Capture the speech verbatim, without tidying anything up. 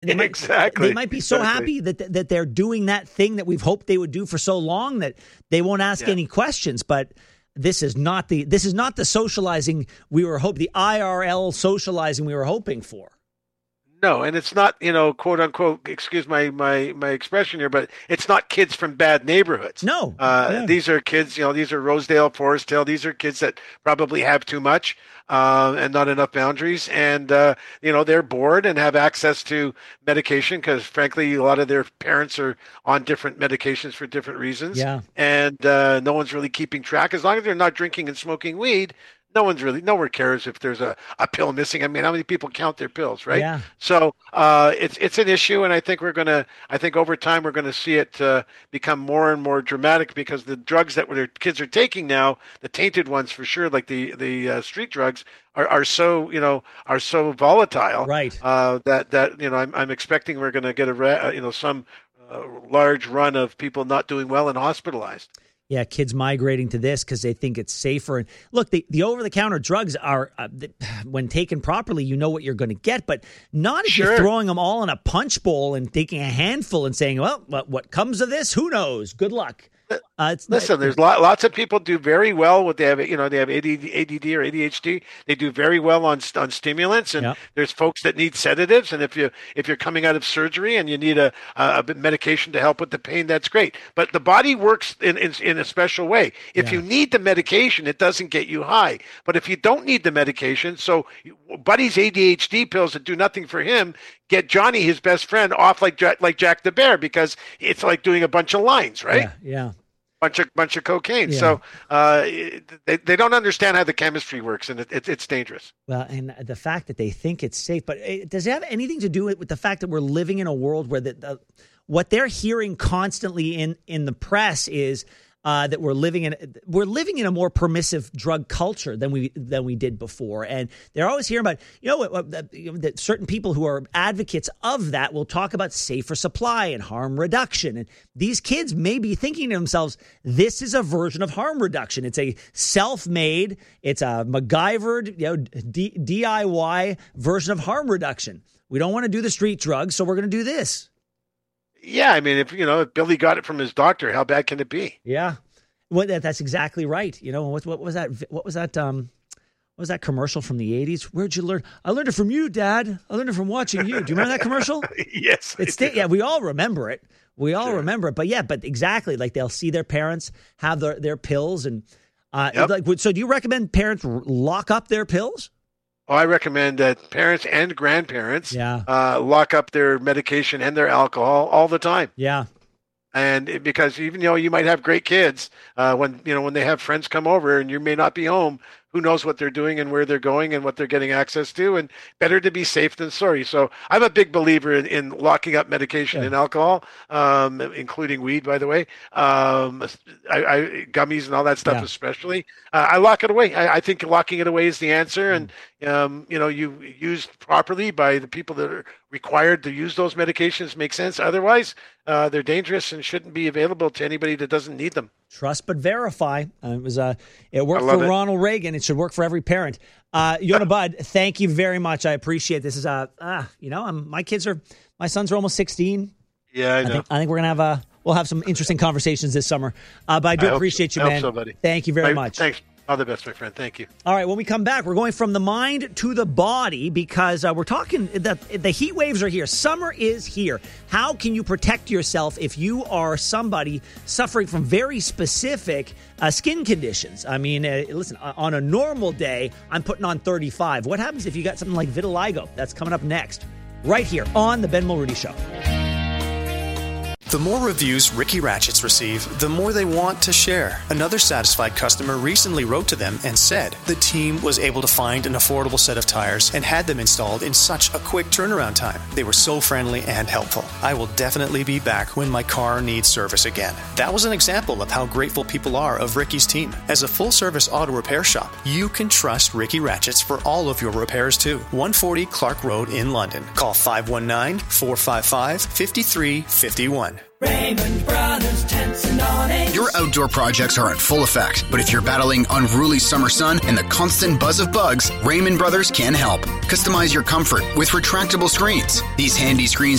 They might, exactly. They might be so exactly. happy that that they're doing that thing that we've hoped they would do for so long that they won't ask yeah. any questions. But this is not the this is not the socializing we were hoping, the I R L socializing we were hoping for. No, and it's not, you know, quote unquote, excuse my, my, my expression here, but it's not kids from bad neighborhoods. No. Uh, yeah. These are kids, you know, these are Rosedale, Forest Hill. These are kids that probably have too much uh, and not enough boundaries. And, uh, you know, they're bored and have access to medication because, frankly, a lot of their parents are on different medications for different reasons. Yeah. And uh, no one's really keeping track. As long as they're not drinking and smoking weed, no one's really, no one cares if there's a, a pill missing. I mean, how many people count their pills, right? Yeah. So uh, it's it's an issue, and I think we're gonna, I think over time we're gonna see it uh, become more and more dramatic because the drugs that their kids are taking now, the tainted ones for sure, like the the uh, street drugs, are, are so you know are so volatile, right? Uh, that that you know I'm I'm expecting we're gonna get a uh, you know some uh, large run of people not doing well and hospitalized. Yeah, kids migrating to this because they think it's safer. And look, the, the over-the-counter drugs are, uh, the, when taken properly, you know what you're going to get, but not if sure. you're throwing them all in a punch bowl and taking a handful and saying, well, what, what comes of this? Who knows? Good luck. Uh, it's, Listen, there's lot, lots of people do very well with they have you know they have A D D or A D H D. They do very well on on stimulants, and yep. there's folks that need sedatives. And if you if you're coming out of surgery and you need a a medication to help with the pain, that's great. But the body works in in, in a special way. If yeah. you need the medication, it doesn't get you high. But if you don't need the medication, so Buddy's A D H D pills that do nothing for him get Johnny, his best friend, off like Jack, like Jack the Bear because it's like doing a bunch of lines, right? Yeah. yeah. Bunch of bunch of cocaine. Yeah. So uh, they they don't understand how the chemistry works, and it, it, it's dangerous. Well, and the fact that they think it's safe, but it, does it have anything to do with the fact that we're living in a world where the, the what they're hearing constantly in in the press is uh, that we're living in we're living in a more permissive drug culture than we than we did before, and they're always hearing about you know that, that certain people who are advocates of that will talk about safer supply and harm reduction, and these kids may be thinking to themselves, "This is a version of harm reduction. It's a self-made, it's a MacGyvered, you know, D- D I Y version of harm reduction. We don't want to do the street drugs, so we're going to do this." Yeah, I mean, if you know, if Billy got it from his doctor, how bad can it be? Yeah, well, that, that's exactly right. You know, what, what was that? What was that? Um, what was that commercial from the eighties? Where'd you learn? I learned it from you, Dad. I learned it from watching you. Do you remember that commercial? Yes, it's sta- yeah. We all remember it. We all sure. remember it. But yeah, but exactly, like they'll see their parents have their their pills, and uh, yep. like. So, do you recommend parents lock up their pills? Oh, I recommend that parents and grandparents yeah. uh, lock up their medication and their alcohol all the time. Yeah. And it, because even though you might have great kids, uh, when you know when they have friends come over and you may not be home, who knows what they're doing and where they're going and what they're getting access to, and better to be safe than sorry. So I'm a big believer in, in locking up medication yeah. and alcohol, um, including weed, by the way, um, I, I, gummies and all that stuff, yeah. especially. Uh, I lock it away. I, I think locking it away is the answer. And, um, you know, you used properly by the people that are required to use those medications make sense. Otherwise, uh, they're dangerous and shouldn't be available to anybody that doesn't need them. Trust but verify. Uh, it was uh, it worked for it. Ronald Reagan. It should work for every parent. Uh, Yonah Budd, thank you very much. I appreciate this. Is uh, uh you know, um, my kids are my sons are almost sixteen. Yeah, I know. I think, I think we're gonna have a we'll have some interesting conversations this summer. Uh, but I do I appreciate so. you, man. I hope so, buddy. Thank you very my, much. Thanks. All the best, my friend. Thank you. All right, when we come back, we're going from the mind to the body because uh, we're talking that the heat waves are here. Summer is here. How can you protect yourself if you are somebody suffering from very specific uh, skin conditions? I mean, uh, listen, on a normal day, I'm putting on thirty-five. What happens if you got something like vitiligo? That's coming up next, right here on The Ben Mulrooney Show. The more reviews Ricky Ratchets receive, the more they want to share. Another satisfied customer recently wrote to them and said the team was able to find an affordable set of tires and had them installed in such a quick turnaround time. They were so friendly and helpful. I will definitely be back when my car needs service again. That was an example of how grateful people are of Ricky's team. As a full-service auto repair shop, you can trust Ricky Ratchets for all of your repairs too. one forty Clark Road in London. Call five one nine, four five five, five three five one. Raymond Brothers Tents and Awnings. Your outdoor projects are in full effect, but if you're battling unruly summer sun and the constant buzz of bugs, Raymond Brothers can help. Customize your comfort with retractable screens. These handy screens